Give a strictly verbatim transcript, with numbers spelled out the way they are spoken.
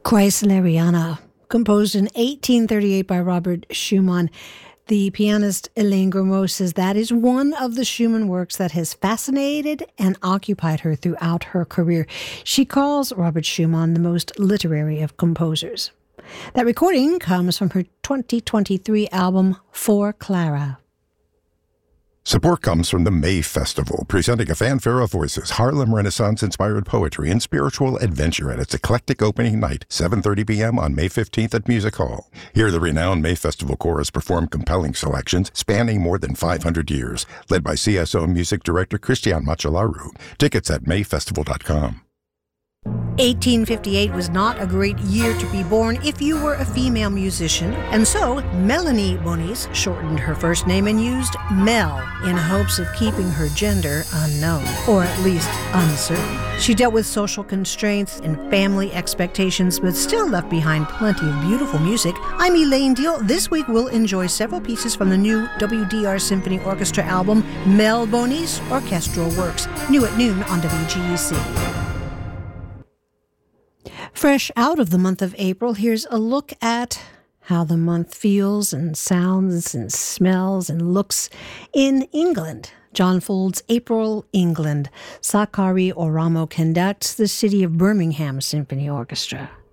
Kreisleriana, composed in eighteen thirty-eight by Robert Schumann. The pianist Elaine Grimaud says that is one of the Schumann works that has fascinated and occupied her throughout her career. She calls Robert Schumann the most literary of composers. That recording comes from her twenty twenty-three album, For Clara. Support comes from the May Festival, presenting a fanfare of voices, Harlem Renaissance-inspired poetry, and spiritual adventure at its eclectic opening night, seven thirty p.m. on May fifteenth at Music Hall. Hear the renowned May Festival Chorus perform compelling selections spanning more than five hundred years, led by C S O Music Director Christian Machalaru. Tickets at may festival dot com. eighteen fifty-eight was not a great year to be born if you were a female musician, and so Melanie Bonis shortened her first name and used Mel in hopes of keeping her gender unknown, or at least uncertain. She dealt with social constraints and family expectations, but still left behind plenty of beautiful music. I'm Elaine Deal. This week we'll enjoy several pieces from the new W D R Symphony Orchestra album, Mel Bonis Orchestral Works, new at noon on W G E C. Fresh out of the month of April, here's a look at how the month feels and sounds and smells and looks in England. John Fould's April, England. Sakari Oramo conducts the City of Birmingham Symphony Orchestra.